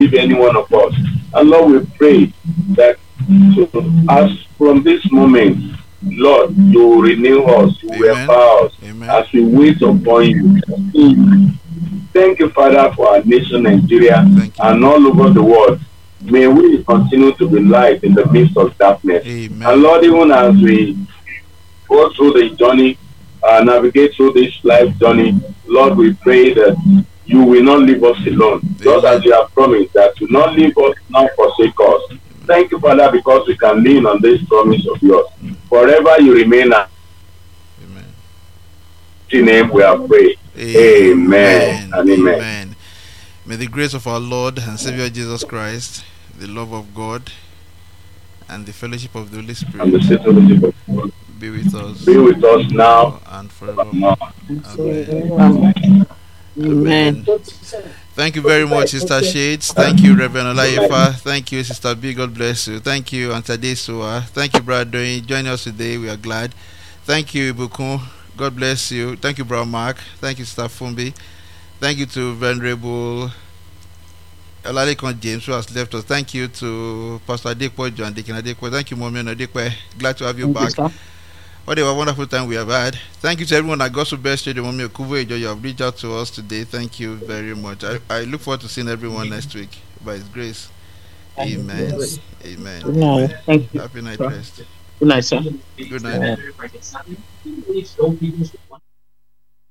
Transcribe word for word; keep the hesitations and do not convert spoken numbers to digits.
leave any one of us. And Lord, we pray that so as from this moment, Lord, you will renew us, you will Amen. empower us Amen. as we wait upon you. Thank you, Father, for our nation, Nigeria, Thank you. and all over the world. May we continue to be light in the midst of darkness. Amen. And Lord, even as we go through the journey, uh, navigate through this life journey, Lord, we pray that you will not leave us alone. Just Amen. as you have promised that you will not leave us, not forsake us. Thank you, Father, because we can lean on this promise of yours. Forever you remain. Amen. In your name we are prayed. Amen. Amen. And amen. Amen. May the grace of our Lord and Savior Jesus Christ, the love of God, and the fellowship of the Holy And the Spirit sweet fellowship of God be with us be with us now now and forevermore. forevermore. Amen. Amen. Amen. Thank you very much, Sister Shades. Thank you, Reverend Olayefa. Thank you, Sister B. God bless you. Thank you, Auntie Desua. Thank you, Brother Doyin. Joining us today. We are glad. Thank you, Ibukun. God bless you. Thank you, Brother Mark. Thank you, Sister Fumbi. Thank you to Venerable Olalekan James, who has left us. Thank you to Pastor Adekpo John Deacon Adekpo. Thank you, Mommy Adekpo. Glad to have you Thank you, back. sir. What a wonderful time we have had. Thank you to everyone at Gospel Best Radio. Mommy Okubo Ejo, you have reached out to us today. Thank you very much. I, I look forward to seeing everyone next week by His grace. Amen. Amen. Good night. Thank you. Happy night sir. rest. Good night, sir. Good night. Yeah.